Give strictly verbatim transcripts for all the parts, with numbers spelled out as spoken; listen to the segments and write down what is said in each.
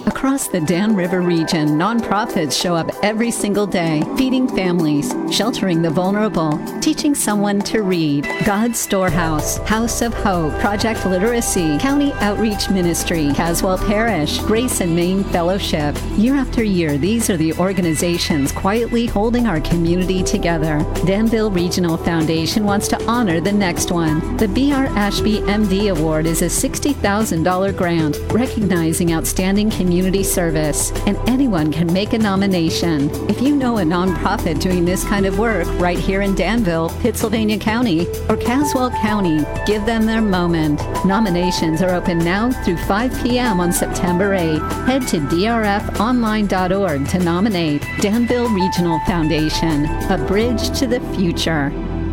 Across the Dan River region, nonprofits show up every single day, feeding families, sheltering the vulnerable, teaching someone to read. God's Storehouse, House of Hope, Project Literacy, County Outreach Ministry, Caswell Parish, Grace and Maine Fellowship. Year after year, these are the organizations quietly holding our community together. Danville Regional Foundation wants to honor the next one. The B R Ashby M D Award is a sixty thousand dollars grant recognizing outstanding community service, and anyone can make a nomination. If you know a nonprofit doing this kind of work right here in Danville, Pittsylvania County, or Caswell County, give them their moment. Nominations are open now through five p.m. on September eighth. Head to d r f online dot org to nominate. Danville Regional Foundation, a bridge to the future.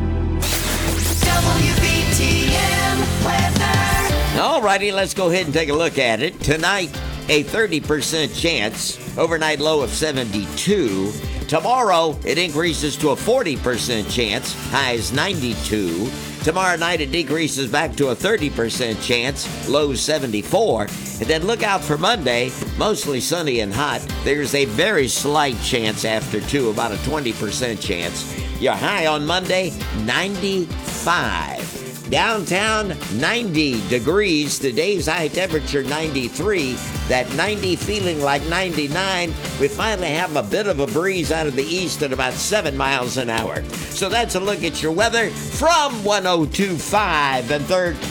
W B T M weather. All righty, let's go ahead and take a look at it. Tonight, a thirty percent chance, overnight low of seventy-two. Tomorrow, it increases to a forty percent chance, high is ninety-two. Tomorrow night, it decreases back to a thirty percent chance, low seventy-four. And then look out for Monday, mostly sunny and hot. There's a very slight chance after two, about a twenty percent chance. Your high on Monday, ninety-five. Downtown, ninety degrees. Today's high temperature, ninety-three. That ninety feeling like ninety-nine. We finally have a bit of a breeze out of the east at about seven miles an hour. So that's a look at your weather from one oh two point five and Third